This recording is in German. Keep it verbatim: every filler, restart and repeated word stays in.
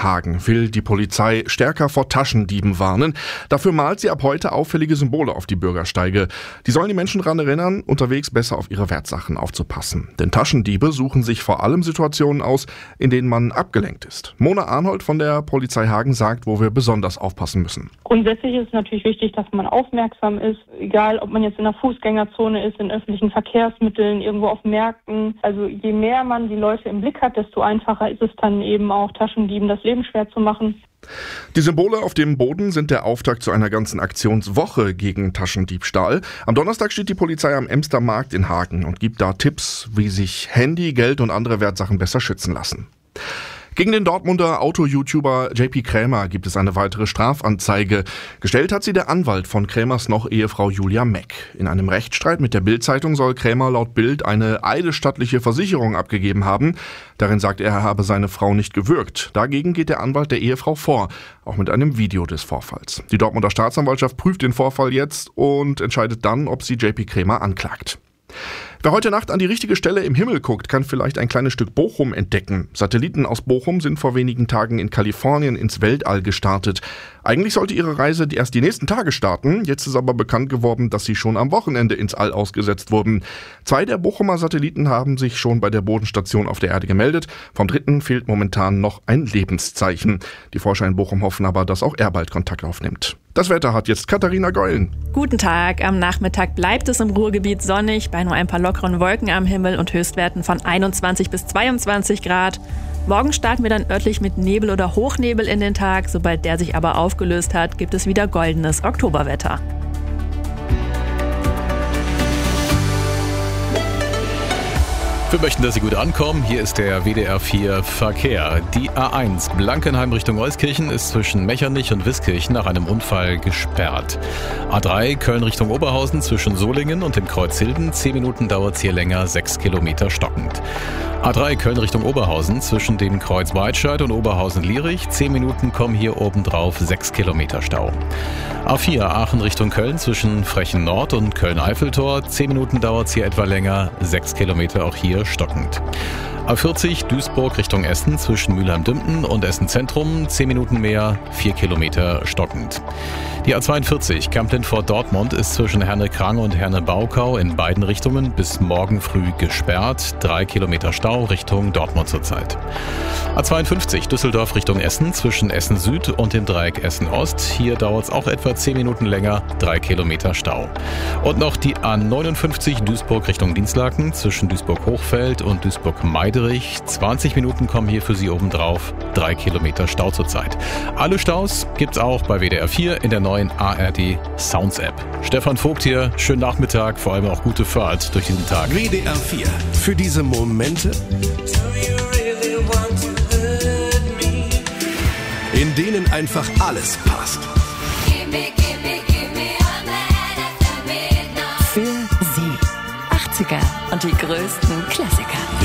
Hagen will die Polizei stärker vor Taschendieben warnen. Dafür malt sie ab heute auffällige Symbole auf die Bürgersteige. Die sollen die Menschen daran erinnern, unterwegs besser auf ihre Wertsachen aufzupassen. Denn Taschendiebe suchen sich vor allem Situationen aus, in denen man abgelenkt ist. Mona Arnold von der Polizei Hagen sagt, wo wir besonders aufpassen müssen. Grundsätzlich ist es natürlich wichtig, dass man aufmerksam ist, egal ob man jetzt in der Fußgängerzone ist, in öffentlichen Verkehrsmitteln, irgendwo auf Märkten. Also je mehr man die Leute im Blick hat, desto einfacher ist es dann eben auch Taschendieben das Leben schwer zu machen. Die Symbole auf dem Boden sind der Auftakt zu einer ganzen Aktionswoche gegen Taschendiebstahl. Am Donnerstag steht die Polizei am Emstermarkt in Hagen und gibt da Tipps, wie sich Handy, Geld und andere Wertsachen besser schützen lassen. Gegen den Dortmunder Auto-YouTuber J P Krämer gibt es eine weitere Strafanzeige. Gestellt hat sie der Anwalt von Krämers Noch-Ehefrau Julia Meck. In einem Rechtsstreit mit der Bild-Zeitung soll Krämer laut Bild eine eidesstattliche Versicherung abgegeben haben. Darin sagt er, er habe seine Frau nicht gewürgt. Dagegen geht der Anwalt der Ehefrau vor, auch mit einem Video des Vorfalls. Die Dortmunder Staatsanwaltschaft prüft den Vorfall jetzt und entscheidet dann, ob sie J P Krämer anklagt. Wer heute Nacht an die richtige Stelle im Himmel guckt, kann vielleicht ein kleines Stück Bochum entdecken. Satelliten aus Bochum sind vor wenigen Tagen in Kalifornien ins Weltall gestartet. Eigentlich sollte ihre Reise erst die nächsten Tage starten. Jetzt ist aber bekannt geworden, dass sie schon am Wochenende ins All ausgesetzt wurden. Zwei der Bochumer Satelliten haben sich schon bei der Bodenstation auf der Erde gemeldet. Vom dritten fehlt momentan noch ein Lebenszeichen. Die Forscher in Bochum hoffen aber, dass auch er bald Kontakt aufnimmt. Das Wetter hat jetzt Katharina Geulen. Guten Tag. Am Nachmittag bleibt es im Ruhrgebiet sonnig, bei nur ein paar lockeren Wolken am Himmel und Höchstwerten von einundzwanzig bis zweiundzwanzig Grad. Morgen starten wir dann örtlich mit Nebel oder Hochnebel in den Tag. Sobald der sich aber aufgelöst hat, gibt es wieder goldenes Oktoberwetter. Wir möchten, dass Sie gut ankommen. Hier ist der W D R vier Verkehr. Die A eins Blankenheim Richtung Euskirchen ist zwischen Mechernich und Wiskirchen nach einem Unfall gesperrt. A drei Köln Richtung Oberhausen zwischen Solingen und dem Kreuz Hilden. Zehn Minuten dauert es hier länger, sechs Kilometer stockend. A drei Köln Richtung Oberhausen zwischen dem Kreuz Weidscheid und Oberhausen-Lierich. Zehn Minuten kommen hier obendrauf, sechs Kilometer Stau. A vier Aachen Richtung Köln zwischen Frechen Nord und Köln-Eiffeltor. Zehn Minuten dauert es hier etwa länger, sechs Kilometer auch hier stockend. A vierzig Duisburg Richtung Essen zwischen Mülheim-Dümpten und Essen Zentrum. Zehn Minuten mehr, vier Kilometer stockend. Die A zweiundvierzig Kamp-Lintfort-Dortmund ist zwischen Herne-Krange und Herne-Baukau in beiden Richtungen bis morgen früh gesperrt. Drei Kilometer Stau Richtung Dortmund zurzeit. A zweiundfünfzig Düsseldorf Richtung Essen zwischen Essen Süd und dem Dreieck Essen Ost. Hier dauert es auch etwa zehn Minuten länger, drei Kilometer Stau. Und noch die A neunundfünfzig Duisburg Richtung Dinslaken zwischen Duisburg-Hochfeld und Duisburg-Meiderich. zwanzig Minuten kommen hier für Sie obendrauf, drei Kilometer Stau zurzeit. Alle Staus gibt's auch bei W D R vier in der neuen A R D Sounds App. Stefan Vogt hier, schönen Nachmittag, vor allem auch gute Fahrt durch diesen Tag. W D R vier, für diese Momente, in denen einfach alles passt. Für Sie. achtziger und die größten